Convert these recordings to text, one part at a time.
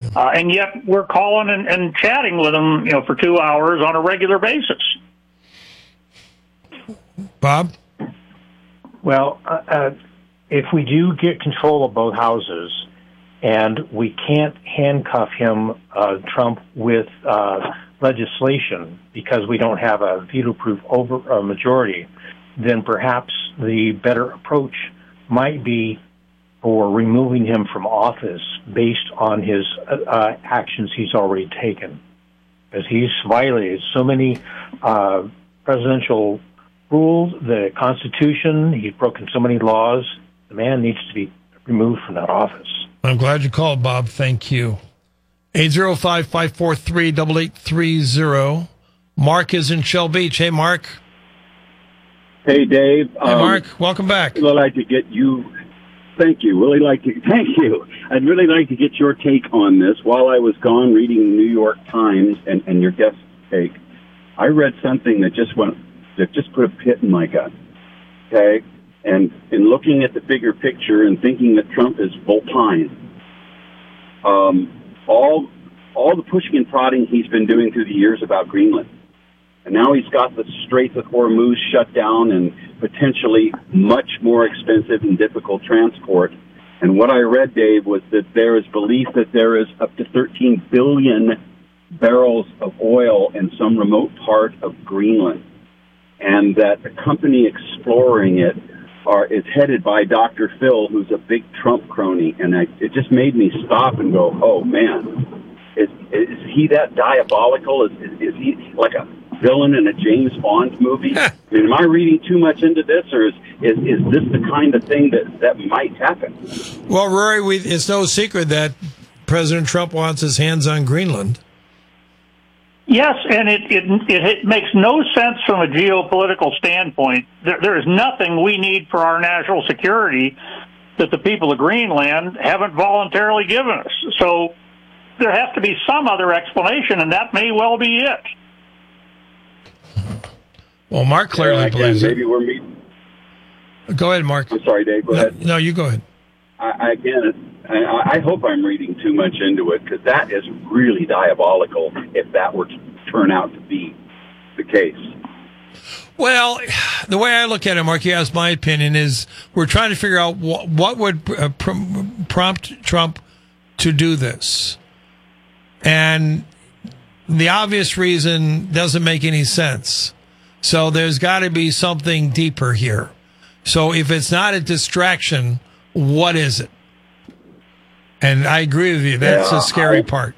And yet we're calling and chatting with them, for 2 hours on a regular basis. Bob? Well, if we do get control of both houses and we can't handcuff him, Trump, with legislation because we don't have a veto-proof majority, then perhaps the better approach might be for removing him from office based on his actions he's already taken. Because he's violated so many presidential rules, the Constitution, he's broken so many laws. The man needs to be removed from that office. I'm glad you called, Bob. Thank you. 805-543-8830. Mark is in Shell Beach. Hey, Mark. Hey, Dave. Hey, Mark. Welcome back. I'd like to get you. Thank you. Thank you. I'd really like to get your take on this. While I was gone reading the New York Times and your guest take, I read something that just put a pit in my gut. Okay? And in looking at the bigger picture and thinking that Trump is full-time, all the pushing and prodding he's been doing through the years about Greenland, and now he's got the Straits of Hormuz shut down and potentially much more expensive and difficult transport. And what I read, Dave, was that there is belief that there is up to 13 billion barrels of oil in some remote part of Greenland, and that the company exploring it is headed by Dr. Phil, who's a big Trump crony. And it just made me stop and go, oh, man, is he that diabolical? Is he like a villain in a James Bond movie? I mean, am I reading too much into this, or is this the kind of thing that might happen? Well, Rory, it's no secret that President Trump wants his hands on Greenland. Yes, and it makes no sense from a geopolitical standpoint. There is nothing we need for our national security that the people of Greenland haven't voluntarily given us. So there has to be some other explanation, and that may well be it. Well, Mark clearly believes maybe we're meeting. Go ahead, Mark. I'm sorry, Dave. Go ahead. No, you go ahead. I hope I'm reading too much into it, because that is really diabolical if that were to turn out to be the case. Well, the way I look at it, Mark, you asked my opinion, is we're trying to figure out what would prompt Trump to do this. And the obvious reason doesn't make any sense. So there's got to be something deeper here. So if it's not a distraction, what is it? And I agree with you. That's the scary part.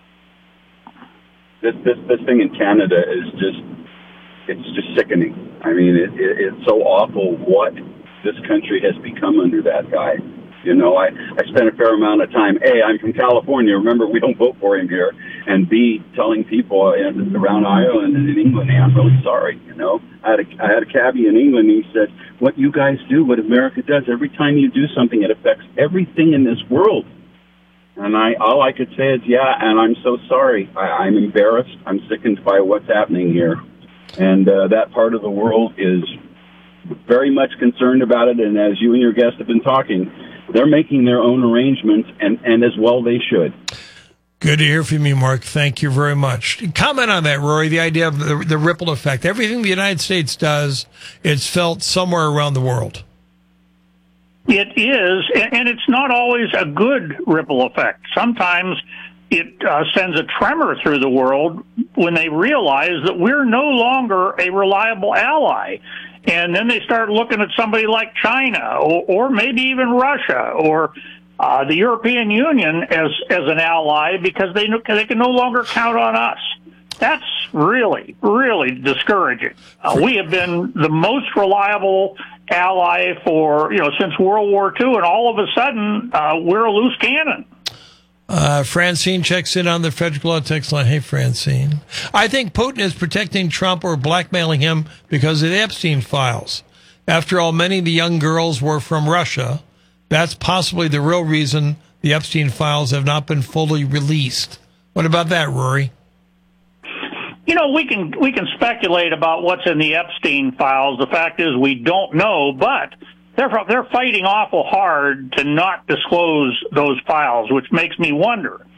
This thing in Canada is just sickening. I mean, it's so awful what this country has become under that guy. You know, I spent a fair amount of time. A, I'm from California. Remember, we don't vote for him here. And B, telling people around Ireland and in England, hey, I'm really sorry. You know, I had a cabbie in England. And he said, "What you guys do, what America does, every time you do something, it affects everything in this world." And all I could say is, yeah, and I'm so sorry. I'm embarrassed. I'm sickened by what's happening here. And that part of the world is very much concerned about it. And as you and your guest have been talking, they're making their own arrangements, and as well they should. Good to hear from you, Mark. Thank you very much. Comment on that, Rory, the idea of the ripple effect. Everything the United States does, it's felt somewhere around the world. It is, and it's not always a good ripple effect. Sometimes it sends a tremor through the world when they realize that we're no longer a reliable ally. And then they start looking at somebody like China or maybe even Russia or the European Union as an ally because they can no longer count on us. That's really, really discouraging. We have been the most reliable ally since World War II, and all of a sudden we're a loose cannon. Francine checks in on the Frederick Law text line. Hey, Francine. I think Putin is protecting Trump or blackmailing him because of the Epstein files. After all, many of the young girls were from Russia. That's possibly the real reason the Epstein files have not been fully released. What about that, Rory? You know, we can speculate about what's in the Epstein files. The fact is we don't know, but they're fighting awful hard to not disclose those files, which makes me wonder.